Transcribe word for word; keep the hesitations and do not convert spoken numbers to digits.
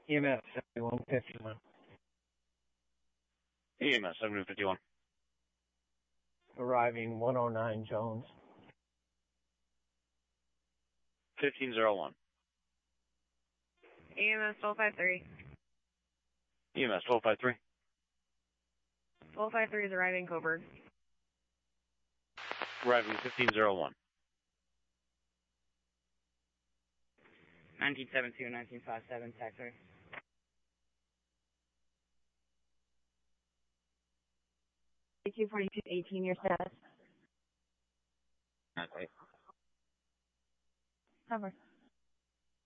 E M S seventy-one fifty-one. E M S seventy-one fifty-one. Arriving one oh nine Jones. fifteen oh one. E M S twelve five three. E M S twelve five three. twelve five three is arriving Coburg. Arriving fifteen oh one. nineteen seventy-two, nineteen fifty-seven, taxi. two forty-two eighteen, your status. Okay. Cover.